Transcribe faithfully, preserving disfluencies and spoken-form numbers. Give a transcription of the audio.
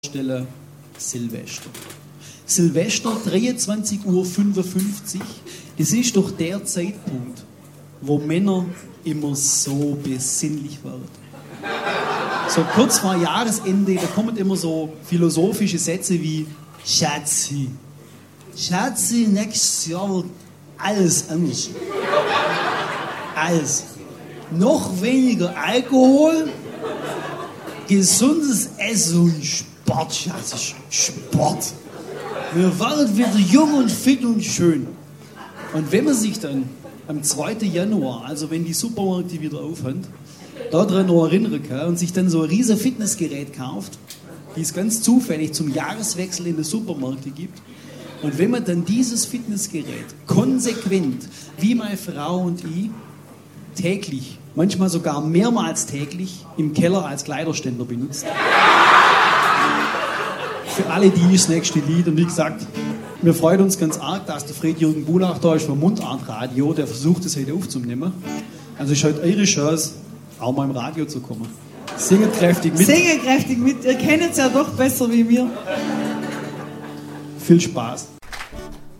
Stelle Silvester. Silvester, dreiundzwanzig Uhr fünfundfünfzig, das ist doch der Zeitpunkt, wo Männer immer so besinnlich werden. So kurz vor Jahresende, da kommen immer so philosophische Sätze wie Schatzi, Schatzi, nächstes Jahr wird alles anders. Alles. Noch weniger Alkohol, gesundes Essen und Sport, Schatzi, Sport. Wir werden wieder jung und fit und schön. Und wenn man sich dann am zweiten Januar, also wenn die Supermärkte wieder aufhören, daran noch erinnern kann und sich dann so ein riesen Fitnessgerät kauft, die es ganz zufällig zum Jahreswechsel in den Supermärkten gibt. Und wenn man dann dieses Fitnessgerät konsequent, wie meine Frau und ich, täglich, manchmal sogar mehrmals täglich, im Keller als Kleiderständer benutzt. Für alle die das nächste Lied. Und wie gesagt, wir freuen uns ganz arg, dass der Fred-Jürgen Bulach da ist vom Mundartradio, der versucht, das heute aufzunehmen. Also ist heute eure Chance, auch mal im Radio zu kommen. Singet kräftig mit. Singet kräftig mit. Ihr kennt es ja doch besser wie wir. Viel Spaß.